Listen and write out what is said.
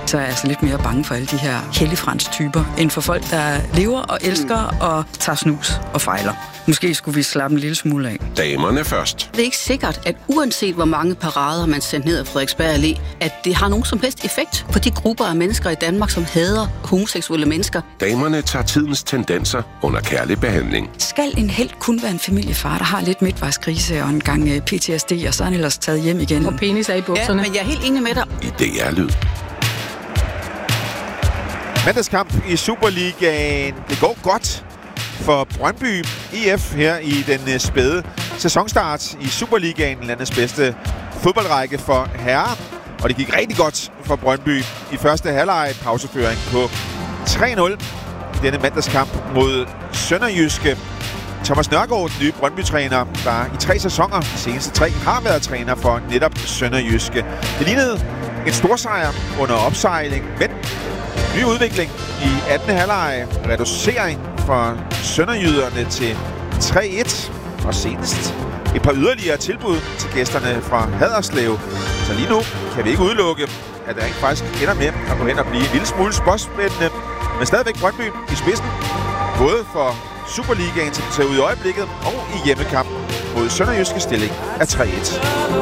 så er jeg altså lidt mere bange for alle de her helligfrans-typer, end for folk, der lever og elsker og tager snus og fejler. Måske skulle vi slappe en lille smule af. Damerne først. Det er ikke sikkert, at uanset hvor mange parader man sender ned af Frederiksberg Allé, at det har nogen som helst effekt for de grupper af mennesker i Danmark, som hader homoseksuelle mennesker. Damerne tager tidens tendenser under kærlig behandling. Skal en helt kun være en familiefar, der har lidt midtvejskrise og en gang PTSD, og så er han ellers taget hjem igen? Og penis er i bukserne. Ja, men jeg er helt enig med dig. I DR-lyd. Mandagskamp i Superligaen. Det går godt for Brøndby IF her i den spæde sæsonstart i Superligaen, landets bedste fodboldrække for herrer. Og det gik rigtig godt for Brøndby i første halvleg, pauseføring på 3-0 i denne mandagskamp mod Sønderjyske. Thomas Nørgaard, den nye Brøndby-træner, der i 3 sæsoner, de seneste 3, har været træner for netop Sønderjyske. Det lignede en storsejr under opsejling, men ny udvikling i 18. halvleg, reducering for sønderjyderne til 3-1, og senest et par yderligere tilbud til gæsterne fra Haderslev. Så lige nu kan vi ikke udelukke, at der ikke faktisk ender med at gå hen og blive en lille smule spørgsmålende, men stadigvæk Brøndby i spidsen, både for Superligaen, som ser ud i øjeblikket, og i hjemmekampen mod Sønderjyske stilling af 3-1.